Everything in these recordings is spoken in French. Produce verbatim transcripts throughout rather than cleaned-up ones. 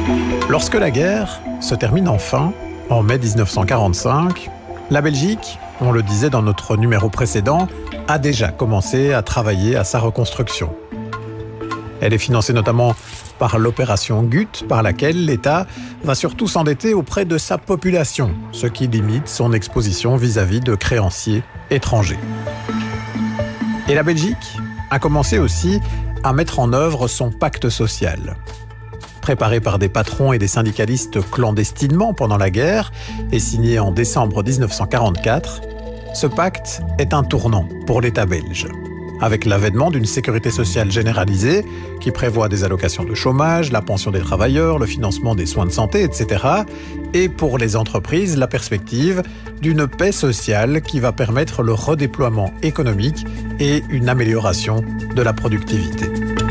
Lorsque la guerre se termine enfin, en mai dix-neuf cent quarante-cinq, la Belgique, on le disait dans notre numéro précédent, a déjà commencé à travailler à sa reconstruction. Elle est financée notamment par l'opération Gut, par laquelle l'État va surtout s'endetter auprès de sa population, ce qui limite son exposition vis-à-vis de créanciers étrangers. Et la Belgique a commencé aussi à mettre en œuvre son pacte social. Préparé par des patrons et des syndicalistes clandestinement pendant la guerre et signé en décembre dix-neuf cent quarante-quatre, ce pacte est un tournant pour l'État belge. Avec l'avènement d'une sécurité sociale généralisée qui prévoit des allocations de chômage, la pension des travailleurs, le financement des soins de santé, et cetera. Et pour les entreprises, la perspective d'une paix sociale qui va permettre le redéploiement économique et une amélioration de la productivité.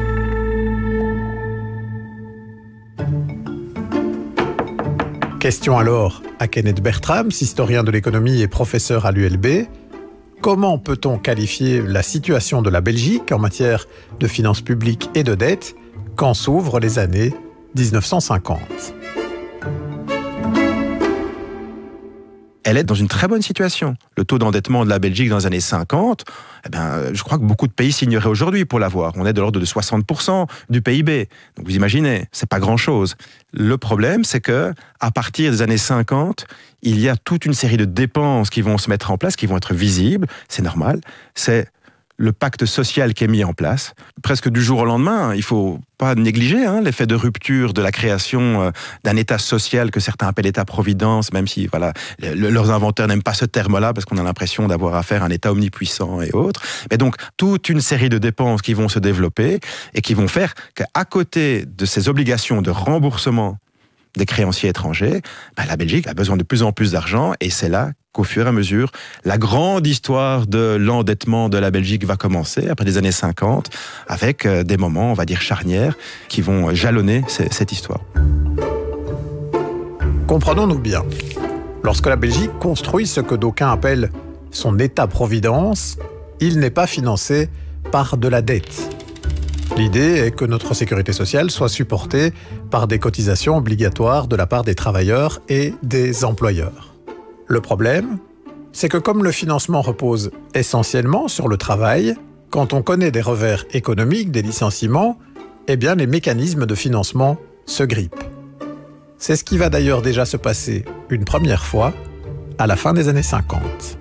Question alors à Kenneth Bertrams, historien de l'économie et professeur à l'U L B. Comment peut-on qualifier la situation de la Belgique en matière de finances publiques et de dette quand s'ouvrent les années dix-neuf cent cinquante ? Elle est dans une très bonne situation. Le taux d'endettement de la Belgique dans les années cinquante, eh ben, je crois que beaucoup de pays signeraient aujourd'hui pour l'avoir. On est de l'ordre de soixante pour cent du P I B. Donc vous imaginez, c'est pas grand-chose. Le problème, c'est que à partir des années cinquante, il y a toute une série de dépenses qui vont se mettre en place, qui vont être visibles. C'est normal. C'est le pacte social qui est mis en place. Presque du jour au lendemain, il ne faut pas négliger hein, l'effet de rupture de la création euh, d'un État social que certains appellent État-providence, même si voilà, le, leurs inventeurs n'aiment pas ce terme-là parce qu'on a l'impression d'avoir affaire à un État omnipuissant et autres. Mais donc, toute une série de dépenses qui vont se développer et qui vont faire qu'à côté de ces obligations de remboursement des créanciers étrangers, ben, la Belgique a besoin de plus en plus d'argent et c'est là qu'au fur et à mesure, la grande histoire de l'endettement de la Belgique va commencer après les années cinquante avec des moments, on va dire, charnières qui vont jalonner cette histoire. Comprenons-nous bien. Lorsque la Belgique construit ce que d'aucuns appellent son État-providence, il n'est pas financé par de la dette. L'idée est que notre sécurité sociale soit supportée par des cotisations obligatoires de la part des travailleurs et des employeurs. Le problème, c'est que comme le financement repose essentiellement sur le travail, quand on connaît des revers économiques, des licenciements, eh bien les mécanismes de financement se grippent. C'est ce qui va d'ailleurs déjà se passer une première fois à la fin des années cinquante.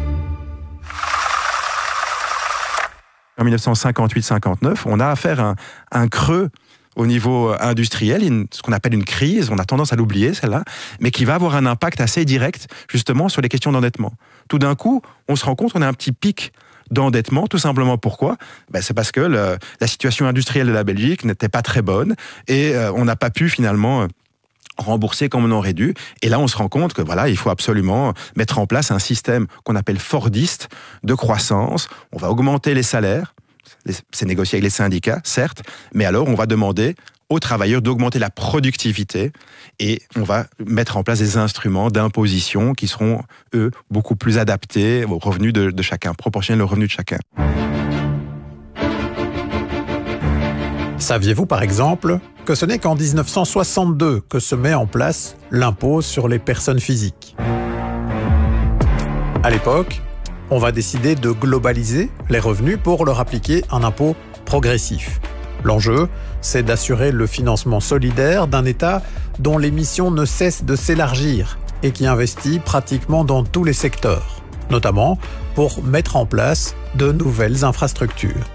En dix-neuf cent cinquante-huit cinquante-neuf, on a affaire à un, un creux au niveau industriel, une, ce qu'on appelle une crise, on a tendance à l'oublier celle-là, mais qui va avoir un impact assez direct justement sur les questions d'endettement. Tout d'un coup, on se rend compte qu'on a un petit pic d'endettement, tout simplement pourquoi ? Ben, c'est parce que le, la situation industrielle de la Belgique n'était pas très bonne et euh, on n'a pas pu finalement rembourser comme on aurait dû. Et là, on se rend compte que voilà, il faut absolument mettre en place un système qu'on appelle fordiste de croissance. On va augmenter les salaires. C'est négocié avec les syndicats, certes, mais alors on va demander aux travailleurs d'augmenter la productivité et on va mettre en place des instruments d'imposition qui seront, eux, beaucoup plus adaptés aux revenus de, de chacun, proportionnels aux revenus de chacun. Saviez-vous par exemple que ce n'est qu'en dix-neuf cent soixante-deux que se met en place l'impôt sur les personnes physiques ? À l'époque, on va décider de globaliser les revenus pour leur appliquer un impôt progressif. L'enjeu, c'est d'assurer le financement solidaire d'un État dont les missions ne cessent de s'élargir et qui investit pratiquement dans tous les secteurs, notamment pour mettre en place de nouvelles infrastructures.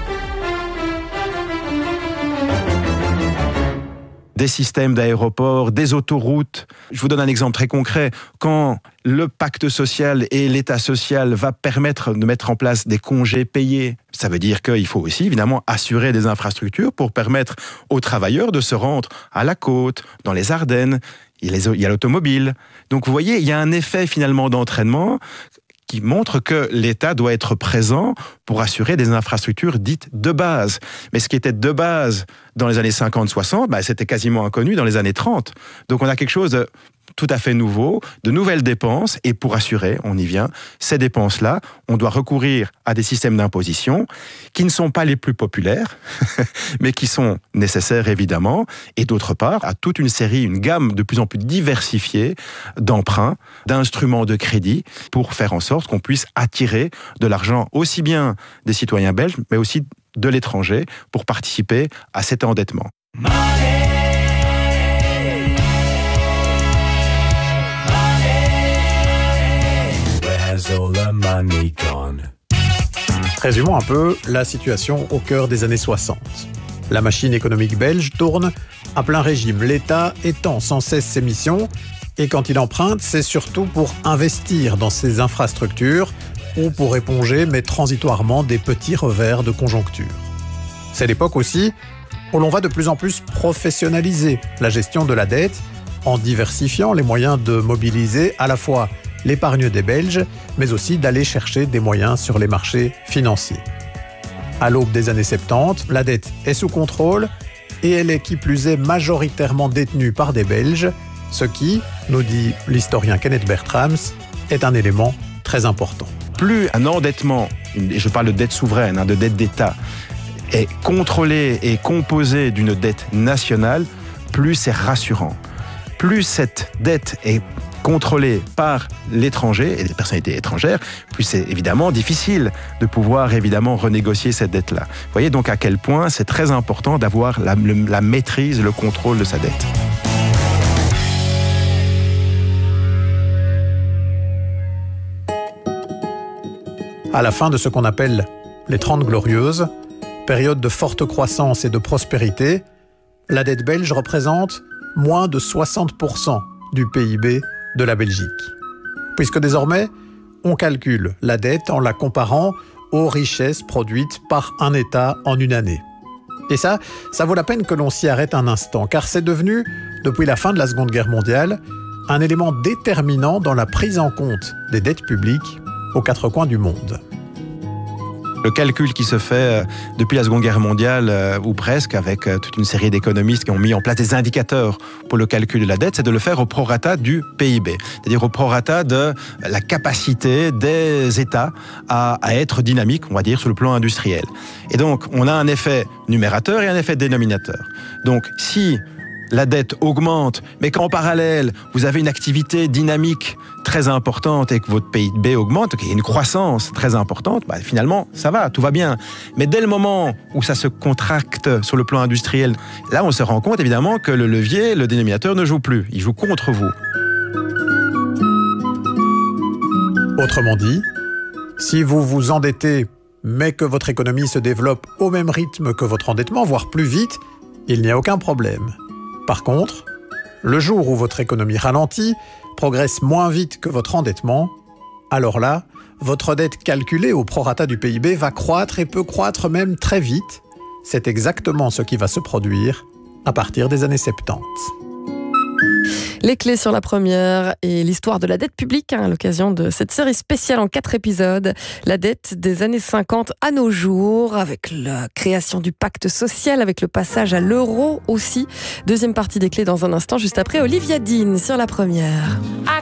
Des systèmes d'aéroports, des autoroutes. Je vous donne un exemple très concret. Quand le pacte social et l'État social va permettre de mettre en place des congés payés, ça veut dire qu'il faut aussi évidemment assurer des infrastructures pour permettre aux travailleurs de se rendre à la côte, dans les Ardennes. Il y a l'automobile. Donc vous voyez, il y a un effet finalement d'entraînement qui montre que l'État doit être présent pour assurer des infrastructures dites de base. Mais ce qui était de base dans les années cinquante soixante, bah, c'était quasiment inconnu dans les années trente. Donc on a quelque chose de tout à fait nouveau, de nouvelles dépenses, et pour assurer, on y vient, ces dépenses-là, on doit recourir à des systèmes d'imposition qui ne sont pas les plus populaires, mais qui sont nécessaires évidemment, et d'autre part, à toute une série, une gamme de plus en plus diversifiée d'emprunts, d'instruments de crédit, pour faire en sorte qu'on puisse attirer de l'argent aussi bien des citoyens belges, mais aussi de l'étranger, pour participer à cet endettement. Résumons un peu la situation au cœur des années soixante. La machine économique belge tourne à plein régime, l'État étend sans cesse ses missions, et quand il emprunte, c'est surtout pour investir dans ses infrastructures ou pour éponger, mais transitoirement, des petits revers de conjoncture. C'est l'époque aussi où l'on va de plus en plus professionnaliser la gestion de la dette en diversifiant les moyens de mobiliser à la fois l'épargne des Belges, mais aussi d'aller chercher des moyens sur les marchés financiers. À l'aube des années soixante-dix, la dette est sous contrôle et elle est qui plus est majoritairement détenue par des Belges, ce qui, nous dit l'historien Kenneth Bertrams, est un élément très important. Plus un endettement, et je parle de dette souveraine, hein, de dette d'État, est contrôlé et composé d'une dette nationale, plus c'est rassurant. Plus cette dette est contrôlée par l'étranger et des personnalités étrangères, plus c'est évidemment difficile de pouvoir évidemment renégocier cette dette-là. Vous voyez donc à quel point c'est très important d'avoir la, le, la maîtrise, le contrôle de sa dette. À la fin de ce qu'on appelle les Trente Glorieuses, période de forte croissance et de prospérité, la dette belge représente moins de soixante pour cent du P I B de la Belgique. Puisque désormais, on calcule la dette en la comparant aux richesses produites par un État en une année. Et ça, ça vaut la peine que l'on s'y arrête un instant, car c'est devenu, depuis la fin de la Seconde Guerre mondiale, un élément déterminant dans la prise en compte des dettes publiques aux quatre coins du monde. Le calcul qui se fait depuis la Seconde Guerre mondiale, ou presque, avec toute une série d'économistes qui ont mis en place des indicateurs pour le calcul de la dette, c'est de le faire au prorata du P I B, c'est-à-dire au prorata de la capacité des États à, à être dynamiques, on va dire, sur le plan industriel. Et donc, on a un effet numérateur et un effet dénominateur. Donc, si la dette augmente, mais qu'en parallèle, vous avez une activité dynamique très importante et que votre P I B augmente, qu'il y a une croissance très importante, bah, finalement, ça va, tout va bien. Mais dès le moment où ça se contracte sur le plan industriel, là, on se rend compte évidemment que le levier, le dénominateur ne joue plus, il joue contre vous. Autrement dit, si vous vous endettez, mais que votre économie se développe au même rythme que votre endettement, voire plus vite, il n'y a aucun problème. Par contre, le jour où votre économie ralentit, progresse moins vite que votre endettement, alors là, votre dette calculée au prorata du P I B va croître et peut croître même très vite. C'est exactement ce qui va se produire à partir des années soixante-dix. Les clés sur la première et l'histoire de la dette publique hein, à l'occasion de cette série spéciale en quatre épisodes. La dette des années cinquante à nos jours, avec la création du pacte social, avec le passage à l'euro aussi. Deuxième partie des clés dans un instant, juste après Olivia Dean sur la première.